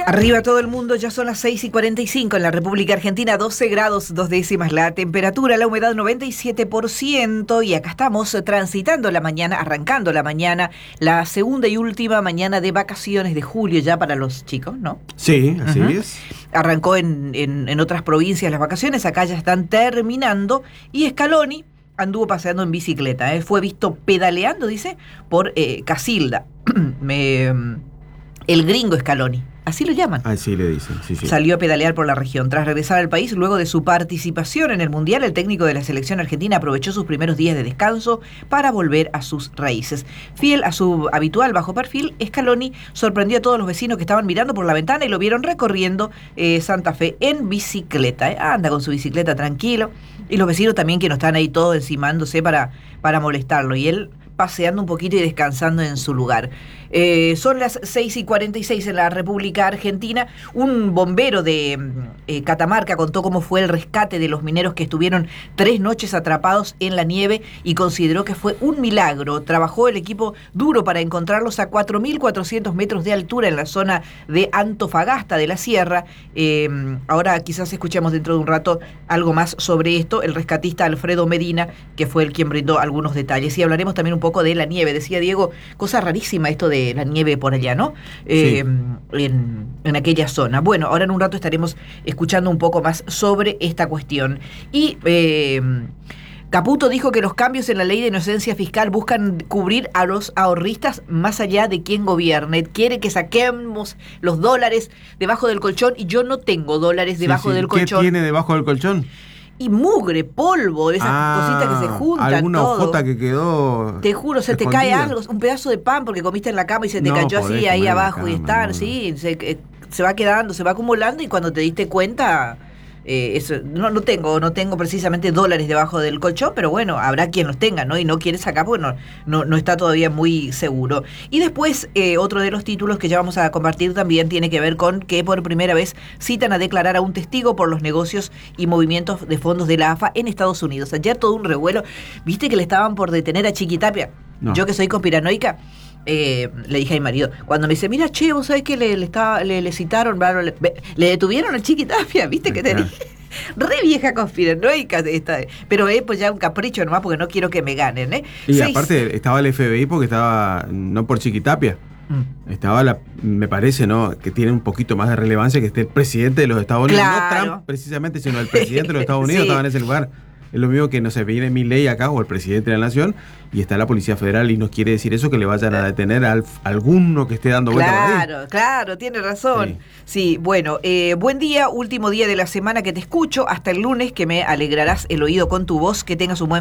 Arriba todo el mundo, ya son las 6:45 en la República Argentina, 12 grados 2 décimas la temperatura, la humedad 97%, y acá estamos transitando la mañana, arrancando la mañana, la segunda y última mañana de vacaciones de julio ya para los chicos, ¿no? Sí, así es. Arrancó en otras provincias las vacaciones, acá ya están terminando, y Scaloni anduvo paseando en bicicleta, fue visto pedaleando, dice, por Casilda, el gringo Scaloni. Así lo llaman. Así le dicen, sí. Salió a pedalear por la región. Tras regresar al país, luego de su participación en el Mundial, el técnico de la selección argentina aprovechó sus primeros días de descanso para volver a sus raíces. Fiel a su habitual bajo perfil, Scaloni sorprendió a todos los vecinos que estaban mirando por la ventana y lo vieron recorriendo Santa Fe en bicicleta. Anda con su bicicleta tranquilo. Y los vecinos también, que no están ahí todos encimándose para molestarlo. Y él paseando un poquito y descansando en su lugar. Son las 6:46 en la República Argentina. Un bombero de Catamarca contó cómo fue el rescate de los mineros que estuvieron 3 noches atrapados en la nieve y consideró que fue un milagro. Trabajó el equipo duro para encontrarlos a 4.400 metros de altura en la zona de Antofagasta de la Sierra. Ahora quizás escuchemos dentro de un rato algo más sobre esto. El rescatista Alfredo Medina, que fue el quien brindó algunos detalles. Y hablaremos también un poco de la nieve. Decía Diego, cosa rarísima esto de la nieve por allá, ¿no? Sí. En aquella zona. Bueno, ahora en un rato estaremos escuchando un poco más sobre esta cuestión. Y Caputo dijo que los cambios en la ley de inocencia fiscal buscan cubrir a los ahorristas más allá de quién gobierne. Quiere que saquemos los dólares debajo del colchón, y yo no tengo dólares debajo del colchón. ¿Qué tiene debajo del colchón? Y mugre, polvo, esas cositas que se juntan. Alguna todo. hojota que quedó. Te juro, se te cae algo, un pedazo de pan porque comiste en la cama y se te cayó así ahí abajo, y están, sí, se va quedando, se va acumulando, y cuando te diste cuenta, no tengo precisamente dólares debajo del colchón, pero bueno, habrá quien los tenga, ¿no? Y no quiere sacar porque no está todavía muy seguro. Y después, otro de los títulos que ya vamos a compartir también tiene que ver con que por primera vez citan a declarar a un testigo por los negocios y movimientos de fondos de la AFA en Estados Unidos. Ayer todo un revuelo, viste que le estaban por detener a Chiquitapia. No. Yo, que soy conspiranoica, le dije a mi marido, cuando me dice, mira, che, vos sabés que le citaron, le detuvieron a Chiquitapia, viste que te dije, re vieja conspiranoica esta, pero pues ya un capricho nomás porque no quiero que me ganen, Y aparte estaba el FBI porque estaba, no por Chiquitapia, estaba me parece, ¿no?, que tiene un poquito más de relevancia que esté el presidente de los Estados Unidos, claro. No Trump precisamente, sino el presidente de los Estados Unidos. Sí. Estaba en ese lugar. Es lo mismo que no se viene Milei acá, o el presidente de la nación, y está la Policía Federal, y nos quiere decir eso, que le vayan a detener a alguno que esté dando vuelta. Claro, tiene razón. Sí, bueno, buen día, último día de la semana que te escucho, hasta el lunes, que me alegrarás el oído con tu voz, que tengas un buen